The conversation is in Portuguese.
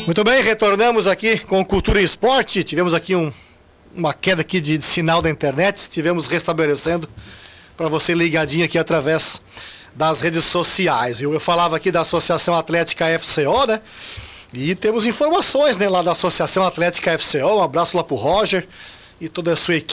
Muito bem, retornamos aqui com Cultura e Esporte. Tivemos aqui uma queda aqui de sinal da internet. Estivemos restabelecendo para você ligadinho aqui através das redes sociais. Eu falava aqui da Associação Atlética FCO, né? E temos informações, né, lá da Associação Atlética FCO. Um abraço lá pro Roger e toda a sua equipe.